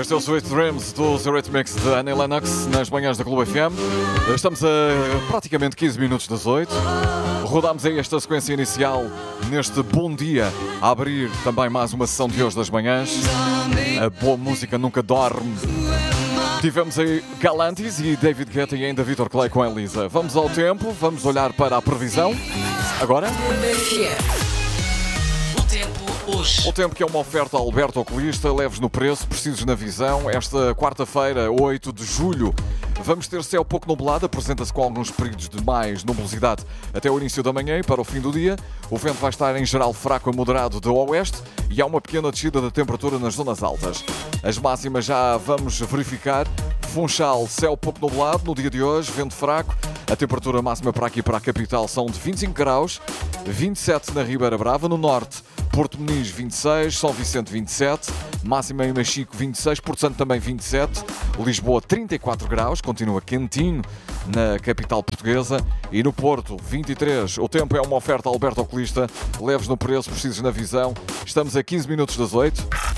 Este é o Sweet Dreams dos Eurythmics de Annie Lennox nas manhãs da Clube FM. Estamos a praticamente 15 minutos das 8. Rodámos aí esta sequência inicial neste bom dia a abrir também mais uma sessão de hoje das manhãs. A boa música nunca dorme. Tivemos aí Galantis e David Guetta e ainda Vitor Clay com a Elisa. Vamos ao tempo, vamos olhar para a previsão. Agora... O tempo que é uma oferta a Alberto Oculista, leves no preço, precisos na visão. Esta quarta-feira, 8 de julho, vamos ter céu pouco nublado, apresenta-se com alguns períodos de mais nublosidade até o início da manhã e para o fim do dia. O vento vai estar em geral fraco a moderado de oeste e há uma pequena descida da temperatura nas zonas altas. As máximas já vamos verificar. Funchal, céu pouco nublado no dia de hoje, vento fraco. A temperatura máxima para aqui, para a capital, são de 25 graus, 27 na Ribeira Brava, no norte. Porto Meniz 26, São Vicente 27, máxima em Machico 26, Porto Santo também 27, Lisboa 34 graus, continua quentinho na capital portuguesa e no Porto 23. O tempo é uma oferta a Alberto Oculista, leves no preço, precisos na visão. Estamos a 15 minutos das 8.